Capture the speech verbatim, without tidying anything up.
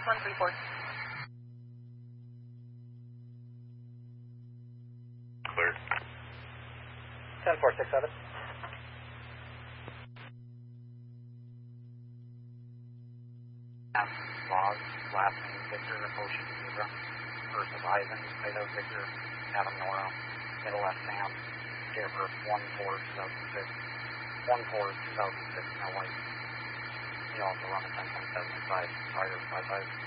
one three four. Clear. ten four six seven. Log, last name Victor, Ocean Zebra, first is Ivan, Idaho Victor, Adam Nora, middle S Sam, date of birth one four two thousand six, one four two thousand six, no white. You also run a ten point seven five, Tiger five five.